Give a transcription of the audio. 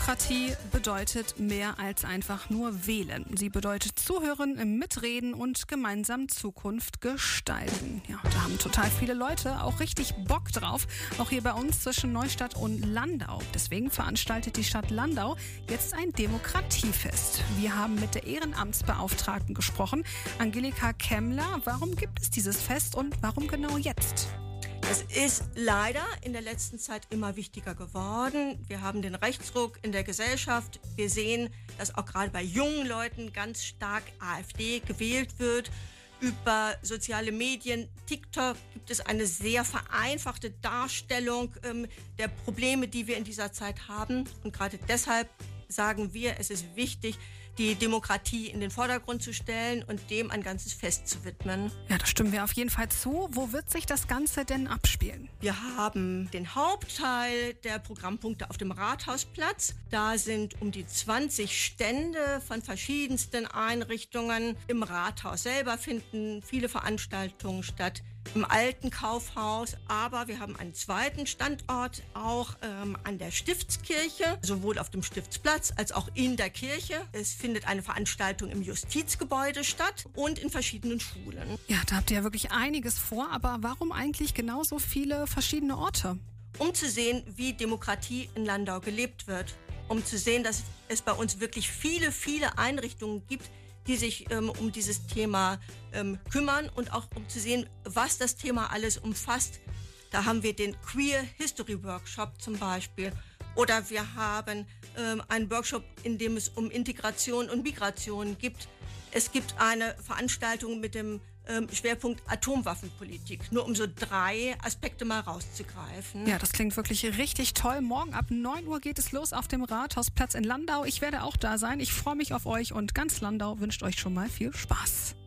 Demokratie bedeutet mehr als einfach nur wählen. Sie bedeutet zuhören, mitreden und gemeinsam Zukunft gestalten. Ja, da haben total viele Leute auch richtig Bock drauf. Auch hier bei uns zwischen Neustadt und Landau. Deswegen veranstaltet die Stadt Landau jetzt ein Demokratiefest. Wir haben mit der Ehrenamtsbeauftragten gesprochen, Angelika Kemmler. Warum gibt es dieses Fest und warum genau jetzt? Es ist leider in der letzten Zeit immer wichtiger geworden. Wir haben den Rechtsruck in der Gesellschaft. Wir sehen, dass auch gerade bei jungen Leuten ganz stark AfD gewählt wird. Über soziale Medien, TikTok, gibt es eine sehr vereinfachte Darstellung der Probleme, die wir in dieser Zeit haben. Und gerade deshalb sagen wir, es ist wichtig, die Demokratie in den Vordergrund zu stellen und dem ein ganzes Fest zu widmen. Ja, da stimmen wir auf jeden Fall zu. Wo wird sich das Ganze denn abspielen? Wir haben den Hauptteil der Programmpunkte auf dem Rathausplatz. Da sind um die 20 Stände von verschiedensten Einrichtungen. Im Rathaus selber finden viele Veranstaltungen statt. Im alten Kaufhaus, aber wir haben einen zweiten Standort auch an der Stiftskirche, sowohl auf dem Stiftsplatz als auch in der Kirche. Es findet eine Veranstaltung im Justizgebäude statt und in verschiedenen Schulen. Ja, da habt ihr ja wirklich einiges vor, aber warum eigentlich genau so viele verschiedene Orte? Um zu sehen, wie Demokratie in Landau gelebt wird, um zu sehen, dass es bei uns wirklich viele, viele Einrichtungen gibt, die sich um dieses Thema kümmern und auch um zu sehen, was das Thema alles umfasst. Da haben wir den Queer History Workshop zum Beispiel. Oder wir haben einen Workshop, in dem es um Integration und Migration gibt. Es gibt eine Veranstaltung mit dem Schwerpunkt Atomwaffenpolitik. Nur um so 3 Aspekte mal rauszugreifen. Ja, das klingt wirklich richtig toll. Morgen ab 9 Uhr geht es los auf dem Rathausplatz in Landau. Ich werde auch da sein. Ich freue mich auf euch und ganz Landau wünscht euch schon mal viel Spaß.